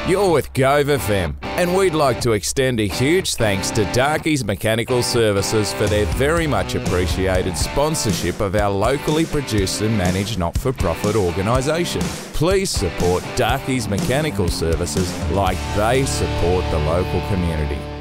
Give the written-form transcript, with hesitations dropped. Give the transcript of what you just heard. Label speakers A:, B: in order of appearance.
A: You're with Gove FM, and we'd like to extend a huge thanks to Darkey's Mechanical Services for their very much appreciated sponsorship of our locally produced and managed not-for-profit organisation. Please support Darkey's Mechanical Services like they support the local community.